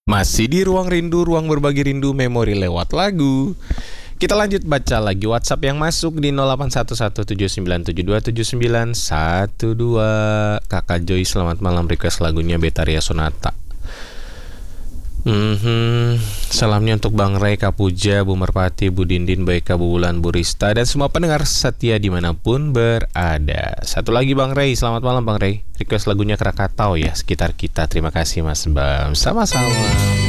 Masih di ruang rindu, ruang berbagi rindu memori lewat lagu. Kita lanjut baca lagi WhatsApp yang masuk di 081179777912. Kakak Joy selamat malam, request lagunya Betaria Sonata. Salamnya untuk Bang Ray, Kak Puja, Bu Merpati, Bu Dindin, Baik Bu Bulan, Bu Rista, dan semua pendengar setia dimanapun berada. Satu lagi Bang Ray, selamat malam Bang Ray. Request lagunya Krakatau ya, sekitar kita. Terima kasih Mas Bam. Sama-sama.